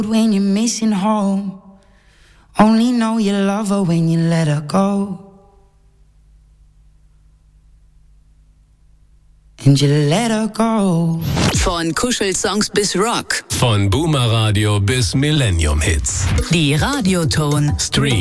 When you're missing home, only know you love her when you let her go. And you let her go. Von Kuschelsongs bis Rock. Von Boomer Radio bis Millennium Hits. Die Radioton. Stream.